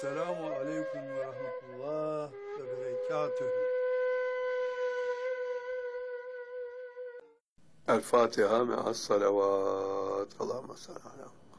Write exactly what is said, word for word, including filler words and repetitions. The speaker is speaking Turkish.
Selamun aleyküm ve rahmetullah ve berekatühü. El Fatiha me'as salavat. Allahümme salli ala